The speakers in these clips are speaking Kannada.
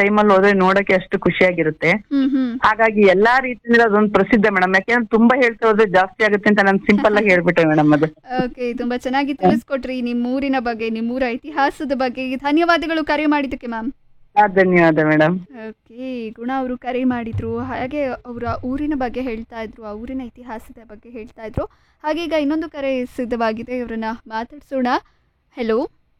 ಟೈಮಲ್ಲಿ ಹೋದ್ರೆ ನೋಡಕ್ಕೆ ಅಷ್ಟು ಖುಷಿಯಾಗಿರುತ್ತೆ. ಹ್ಮ್ ಹ್ಮ್ ಹಾಗಾಗಿ ಎಲ್ಲಾ ರೀತಿಯಿಂದ ಅದೊಂದು ಪ್ರಸಿದ್ಧ ಮೇಡಮ್. ಯಾಕೆಂದ್ರೆ ತುಂಬಾ ಹೇಳ್ತಾ ಹೋದ್ರೆ ಜಾಸ್ತಿ ಆಗುತ್ತೆ ಅಂತ ನಾನು ಸಿಂಪಲ್ ಆಗಿ ಹೇಳ್ಬಿಟ್ಟೆ ಮೇಡಮ್ ಅದು. ಓಕೆ, ತುಂಬಾ ಚೆನ್ನಾಗಿ ತಿಳಿಸ್ಕೊಟ್ರಿ ನಿಮ್ಮೂರಿನ ಬಗ್ಗೆ, ನಿಮ್ಮೂರ ಇತಿಹಾಸದ ಬಗ್ಗೆ. ಧನ್ಯವಾದಗಳು ಕರೆ ಮಾಡಿದ್ದಕ್ಕೆ ಮ್ಯಾಮ್. ಧನ್ಯವಾದ ಮೇಡಮ್. ಓಕೆ, ಗುಣ ಅವರು ಕರೆ ಮಾಡಿದ್ರು. ಹಾಗೆ ಅವರ ಊರಿನ ಬಗ್ಗೆ ಹೇಳ್ತಾ ಇದ್ರು, ಆ ಊರಿನ ಇತಿಹಾಸದ ಬಗ್ಗೆ ಹೇಳ್ತಾ ಇದ್ರು. ಹಾಗೆ ಈಗ ಇನ್ನೊಂದು ಕರೆ ಸಿದ್ಧವಾಗಿದೆ, ಇವರನ್ನ ಮಾತಾಡ್ಸೋಣ. Hello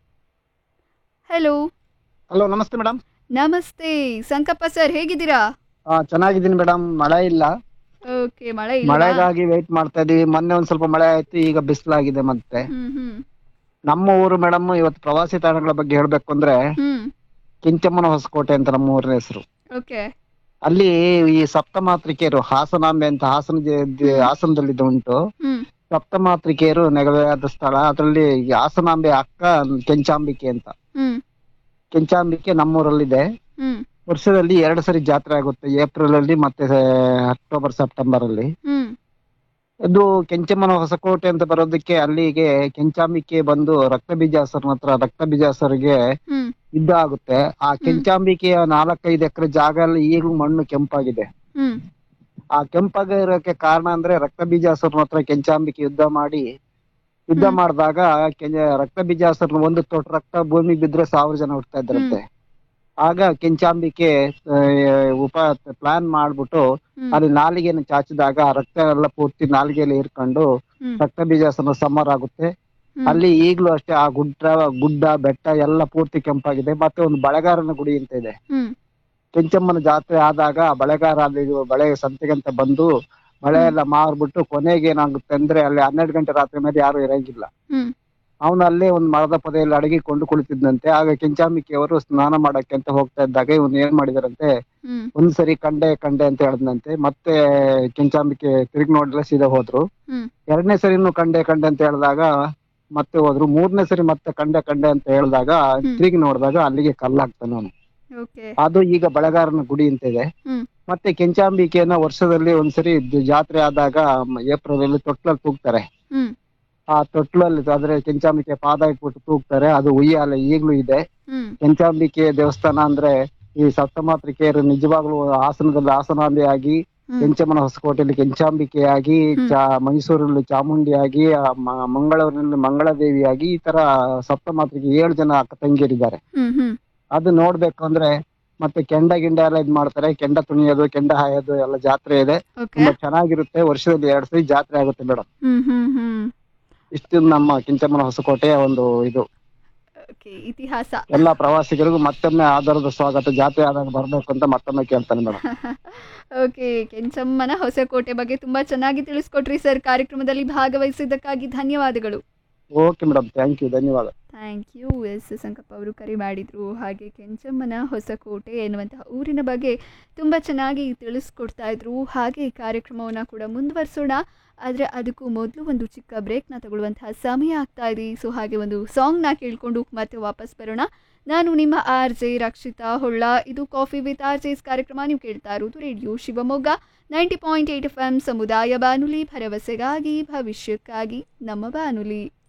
hello. ಹಲೋ, ನಮಸ್ತೆ ಮೇಡಮ್. ನಮಸ್ತೆ ಸಂಕಪ್ಪ ಸರ್, ಹೇಗಿದ್ದೀರಾ? ಚೆನ್ನಾಗಿದ್ದೀನಿ ಮೇಡಮ್. ಮಳೆ ಇಲ್ಲ, ಓಕೆ, ಮಳೆ ಇಲ್ಲ. ಮಳೆಗಾಗಿ ವೇಟ್ ಮಾಡ್ತಾ ಇದೀವಿ. ಮೊನ್ನೆ ಒಂದ್ ಸ್ವಲ್ಪ ಮಳೆ ಆಯ್ತು, ಈಗ ಬಿಸಿಲಾಗಿದೆ ಮತ್ತೆ. ಹ್ಮ್. ನಮ್ಮ ಊರು ಮೇಡಮ್, ಇವತ್ತು ಪ್ರವಾಸಿ ತಾಣಗಳ ಬಗ್ಗೆ ಹೇಳ್ಬೇಕು ಅಂದ್ರೆ ಹ್ಮ್. ಕೆಂಚಮ್ಮನ ಹೊಸಕೋಟೆ ಅಂತ ನಮ್ಮ ಊರಿನ ಹೆಸರು. ಓಕೆ. ಅಲ್ಲಿ ಈ ಸಪ್ತಮಾತೃಕೆಯರು ಹಾಸನಾಂಬೆ ಅಂತ ಹಾಸನದಲ್ಲಿ ಉಂಟು. ಹ್ಮ್. ಸಪ್ತಮಾತೃಕೆಯರು ನೆಗವೆಯಾದ ಸ್ಥಳ. ಅದರಲ್ಲಿ ಈ ಹಾಸನಾಂಬೆ ಅಕ್ಕ ಕೆಂಚಾಂಬಿಕೆ ಅಂತ. ಹ್ಮ್. ಕೆಂಚಾಂಬಿಕೆ ನಮ್ಮೂರಲ್ಲಿದೆ. ಹ್ಮ್. ವರ್ಷದಲ್ಲಿ 2 ಸರಿ ಜಾತ್ರೆ ಆಗುತ್ತೆ, ಏಪ್ರಿಲ್ ಅಲ್ಲಿ ಮತ್ತೆ ಅಕ್ಟೋಬರ್ ಸೆಪ್ಟೆಂಬರ್ ಅಲ್ಲಿ. ಹ್ಮ್. ಇದು ಕೆಂಚಮ್ಮನ ಹೊಸಕೋಟೆ ಅಂತ ಬರೋದಕ್ಕೆ ಅಲ್ಲಿಗೆ ಕೆಂಚಾಂಬಿಕೆ ಬಂದು ರಕ್ತಬೀಜಾಸುರನ ಹತ್ರ ರಕ್ತಬೀಜಾಸುರಗೆ ಹ್ಮ್. ಯುದ್ಧ ಆಗುತ್ತೆ. ಆ ಕೆಂಚಾಂಬಿಕೆಯ 4-5 ಎಕರೆ ಜಾಗ ಅಲ್ಲಿ ಈಗಲೂ ಮಣ್ಣು ಕೆಂಪಾಗಿದೆ. ಹ್ಮ್. ಆ ಕೆಂಪಾಗಿರೋಕೆ ಕಾರಣ ಅಂದ್ರೆ ರಕ್ತಬೀಜಾಸುರನ ಹತ್ರ ಕೆಂಚಾಂಬಿಕೆ ಯುದ್ಧ ಮಾಡಿದಾಗ ರಕ್ತಬೀಜಾಸುರನ ಒಂದು ತೊಟ್ಟು ರಕ್ತ ಭೂಮಿಗೆ ಬಿದ್ರೆ 1000 ಜನ ಹುಡ್ತಾ ಇದ್ರಂತೆ. ಆಗ ಕೆಂಚಾಂಬಿಕೆ ಪ್ಲಾನ್ ಮಾಡ್ಬಿಟ್ಟು ಅಲ್ಲಿ ನಾಲಿಗೆಯನ್ನು ಚಾಚಿದಾಗ ಆ ರಕ್ತ ಎಲ್ಲ ಪೂರ್ತಿ ನಾಲಿಗೆಯಲ್ಲಿ ಹೀರ್ಕೊಂಡು ರಕ್ತ ಬೀಜಾಸುರನ ಸಂಹಾರ ಆಗುತ್ತೆ. ಅಲ್ಲಿ ಈಗ್ಲೂ ಅಷ್ಟೇ ಆ ಗುಡ್ಡ ಬೆಟ್ಟ ಎಲ್ಲ ಪೂರ್ತಿ ಕೆಂಪಾಗಿದೆ. ಮತ್ತೆ ಒಂದು ಬಳೆಗಾರನ ಗುಡಿ ಅಂತ ಇದೆ. ಕೆಂಚಮ್ಮನ ಜಾತ್ರೆ ಆದಾಗ ಬಳೆಗಾರ ಅಲ್ಲಿ ಬಳೆ ಸಂತೆಗಂತ ಬಂದು ಬಳೆ ಎಲ್ಲ ಮಾರ್ಬಿಟ್ಟು ಕೊನೆಗೆ ಏನಾಗುತ್ತೆ ಅಂದ್ರೆ ಅಲ್ಲಿ 12 ಗಂಟೆ ರಾತ್ರಿ ಮೇಲೆ ಯಾರು ಇರಂಗಿಲ್ಲ. ಅವನು ಅಲ್ಲೇ ಒಂದು ಮರದ ಪೊದೆಯಲ್ಲಿ ಅಡಗಿಕೊಂಡು ಕುಳಿತಿದ್ದಂತೆ. ಆಗ ಕೆಂಚಾಂಬಿಕೆಯವರು ಸ್ನಾನ ಮಾಡಕ್ಕೆ ಅಂತ ಹೋಗ್ತಾ ಇದ್ದಾಗ ಇವನು ಏನ್ ಮಾಡಿದಾರಂತೆ, ಒಂದ್ಸರಿ ಕಂಡೆ ಅಂತ ಹೇಳಿದಂತೆ. ಮತ್ತೆ ಕೆಂಚಾಂಬಿಕೆ ತಿರುಗಿ ನೋಡಿದ್ರೆ ಸೀದಾ ಹೋದ್ರು. 2ನೇ ಸರಿನು ಕಂಡೆ ಅಂತ ಹೇಳಿದಾಗ ಮತ್ತೆ ಹೋದ್ರು. 3ನೇ ಸರಿ ಮತ್ತೆ ಕಂಡೆ ಅಂತ ಹೇಳಿದಾಗ ತಿರುಗಿ ನೋಡಿದಾಗ ಅಲ್ಲಿಗೆ ಕಲ್ಲಾಗ್ತಾನೆ ಅವನು. ಅದು ಈಗ ಬಳೆಗಾರನ ಗುಡಿ ಅಂತ ಇದೆ. ಮತ್ತೆ ಕೆಂಚಾಂಬಿಕೆಯನ್ನ ವರ್ಷದಲ್ಲಿ ಒಂದ್ಸರಿ ಜಾತ್ರೆ ಆದಾಗ ಏಪ್ರಿಲ್ ಅಲ್ಲಿ ತೊಟ್ಲಲ್ಲಿ ತೂಗ್ತಾರೆ. ಆ ತೊಟ್ಲಲ್ಲಿ ಆದ್ರೆ ಕೆಂಚಾಂಬಿಕೆ ಪಾದ ಇಟ್ಬಿಟ್ಟು ತೂಗ್ತಾರೆ. ಅದು ಉಯ್ಯಾಲೆ ಈಗ್ಲೂ ಇದೆ. ಕೆಂಚಾಂಬಿಕೆ ದೇವಸ್ಥಾನ ಅಂದ್ರೆ ಈ ಸಪ್ತಮಾತೃಕೆಯರು ನಿಜವಾಗ್ಲೂ ಹಾಸನದಲ್ಲಿ ಹಾಸನಾಂಬೆಯಾಗಿ, ಕೆಂಚಮ್ಮನ ಹೊಸಕೋಟೆಯಲ್ಲಿ ಕೆಂಚಾಂಬಿಕೆಯಾಗಿ, ಮೈಸೂರಲ್ಲಿ ಚಾಮುಂಡಿಯಾಗಿ, ಮಂಗಳೂರಿನಲ್ಲಿ ಮಂಗಳದೇವಿಯಾಗಿ, ಈ ತರ ಸಪ್ತಮಾತೃಕೆ 7 ಜನ ಅಕ್ಕ ತಂಗಿಯರಿದ್ದಾರೆ. ಅದು ನೋಡ್ಬೇಕು ಅಂದ್ರೆ ಮತ್ತೆ ಕೆಂಡ ಎಲ್ಲ ಇದ್ ಮಾಡ್ತಾರೆ. ಕೆಂಡ ತುಣಿಯೋದು, ಕೆಂಡ ಹಾಯೋದು ಎಲ್ಲ ಜಾತ್ರೆ ಇದೆ. ತುಂಬಾ ಚೆನ್ನಾಗಿರುತ್ತೆ. ವರ್ಷದಲ್ಲಿ 2 ಸರಿ ಜಾತ್ರೆ ಆಗುತ್ತೆ ಮೇಡಮ್. ಇಷ್ಟು ನಮ್ಮ ಕೆಂಚಮ್ಮನ ಹೊಸಕೋಟೆಯ ಒಂದು ಇದು ಇತಿಹಾಸ. ಎಲ್ಲಾ ಪ್ರವಾಸಿಗರಿಗೂ ಮತ್ತೊಮ್ಮೆ ಆಧಾರದ ಸ್ವಾಗತ. ಜಾತ್ರೆ ಆದಾಗ ಬರ್ಬೇಕು ಅಂತ ಮತ್ತೊಮ್ಮೆ ಕೇಳ್ತಾನೆ ಮೇಡಮ್. ಓಕೆ, ಕೆಂಚಮ್ಮನ ಹೊಸಕೋಟೆ ಬಗ್ಗೆ ತುಂಬಾ ಚೆನ್ನಾಗಿ ತಿಳಿಸ್ಕೊಟ್ರಿ ಸರ್. ಕಾರ್ಯಕ್ರಮದಲ್ಲಿ ಭಾಗವಹಿಸಿದ್ದಕ್ಕಾಗಿ ಧನ್ಯವಾದಗಳು. ಓಕೆ ಮೇಡಮ್, ಥ್ಯಾಂಕ್ ಯು, ಧನ್ಯವಾದ. Thank you. ಎಸ್ ಸಂಕಪ್ಪ ಅವರು ಕರೆ ಮಾಡಿದರು. ಹಾಗೆ ಕೆಂಚಮ್ಮನ ಹೊಸಕೋಟೆ ಎನ್ನುವಂತಹ ಊರಿನ ಬಗ್ಗೆ ತುಂಬ ಚೆನ್ನಾಗಿ ತಿಳಿಸ್ಕೊಡ್ತಾ ಇದ್ರು. ಹಾಗೆ ಕಾರ್ಯಕ್ರಮವನ್ನು ಕೂಡ ಮುಂದುವರಿಸೋಣ. ಆದರೆ ಅದಕ್ಕೂ ಮೊದಲು ಒಂದು ಚಿಕ್ಕ ಬ್ರೇಕ್ನ ತಗೊಳ್ಳುವಂತಹ ಸಮಯ ಆಗ್ತಾ ಇದೆ. ಸೊ ಹಾಗೆ ಒಂದು ಸಾಂಗ್ನ ಕೇಳಿಕೊಂಡು ಮತ್ತೆ ವಾಪಸ್ ಬರೋಣ. ನಾನು ನಿಮ್ಮ RJ ರಕ್ಷಿತಾ ಹೊಳ್ಳ. ಇದು ಕಾಫಿ ವಿತ್ RJ's ಕಾರ್ಯಕ್ರಮ. ನೀವು ಕೇಳ್ತಾ ಇರೋದು ರೇಡಿಯೋ ಶಿವಮೊಗ್ಗ 90.8 FM ಸಮುದಾಯ ಬಾನುಲಿ, ಭರವಸೆಗಾಗಿ ಭವಿಷ್ಯಕ್ಕಾಗಿ ನಮ್ಮ ಬಾನುಲಿ.